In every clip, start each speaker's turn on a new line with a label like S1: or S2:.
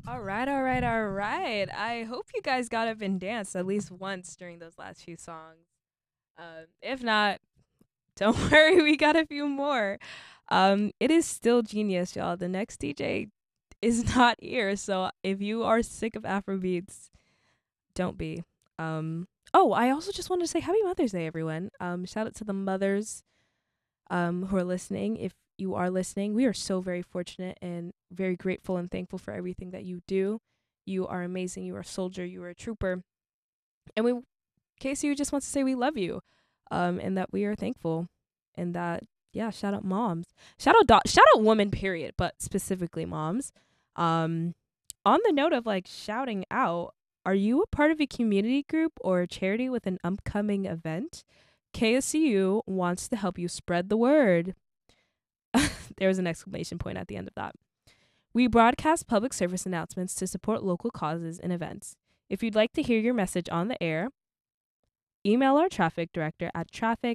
S1: All right, all right, all right. I hope you guys got up and danced at least once during those last few songs. If not, don't worry, we got a few more. It is still genius, y'all. The next DJ is not here, so if you are sick of Afrobeats, don't be. Oh, I also just wanted to say Happy Mother's Day, everyone. Shout out to the mothers who are listening. If you are listening, we are so very fortunate and very grateful and thankful for everything that you do. You are amazing. You are a soldier. You are a trooper. And we, KCU just wants to say we love you, and that we are thankful, and that yeah, shout out moms, shout out women, period, but specifically moms. Um, on the note of like shouting out, are you a part of a community group or a charity with an upcoming event? KSCU wants to help you spread the word. There's an exclamation point at the end of that. We broadcast public service announcements to support local causes and events. If you'd like to hear your message on the air, email our traffic director at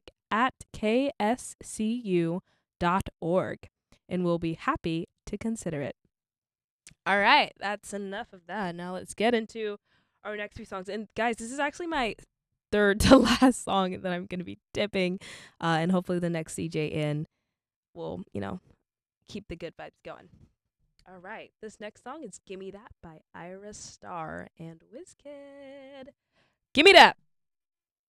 S1: traffic@kscu.org, and we'll be happy to consider it. All right, that's enough of that. Now let's get into our next few songs. And guys, this is actually my third to last song that I'm going to be dipping, and hopefully the next CJ in will, keep the good vibes going. All right, this next song is "Gimme That" by Ira Star and Wizkid. Gimme that.